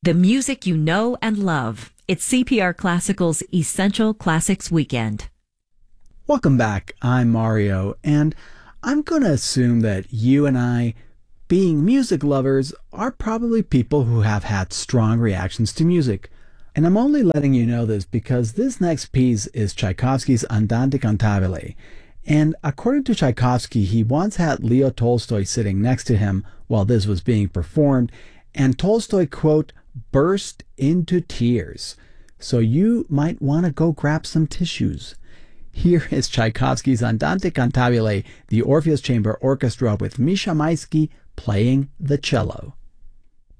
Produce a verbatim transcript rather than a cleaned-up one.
The music you know and love. It's C P R Classical's Essential Classics Weekend. Welcome back. I'm Mario, and I'm going to assume that you and I, being music lovers, are probably people who have had strong reactions to music. And I'm only letting you know this because this next piece is Tchaikovsky's Andante Cantabile. And according to Tchaikovsky, he once had Leo Tolstoy sitting next to him while this was being performed, and Tolstoy, quote, burst into tears. So you might want to go grab some tissues. Here is Tchaikovsky's Andante Cantabile, the Orpheus Chamber Orchestra with Misha Maisky playing the cello.